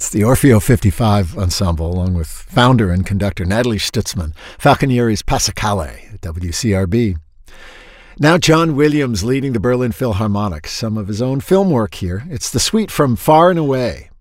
It's the Orfeo 55 Ensemble, along with founder and conductor Natalie Stutzman, Falconieri's Passacale at WCRB. Now John Williams leading the Berlin Philharmonic, some of his own film work here. It's the suite from Far and Away.